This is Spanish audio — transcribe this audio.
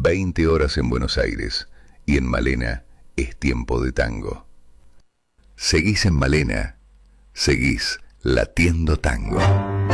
20 horas en Buenos Aires y en Malena es tiempo de tango. Seguís en Malena, seguís latiendo tango.